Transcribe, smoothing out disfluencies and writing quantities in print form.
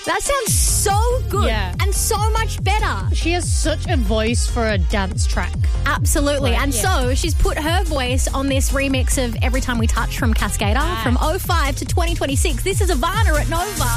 That sounds so good and so much better. She has such a voice for a dance track. Absolutely. Right, and so she's put her voice on this remix of Every Time We Touch from Cascada from 05 to 2026. This is Ivana at Nova.